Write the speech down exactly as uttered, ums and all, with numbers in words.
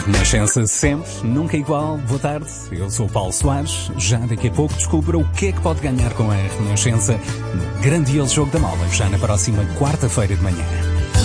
Renascença sempre, nunca igual. Boa tarde, eu sou o Paulo Soares. Já daqui a pouco descubra o que é que pode ganhar com a Renascença no grandioso Jogo da Mola, já na próxima quarta-feira de manhã.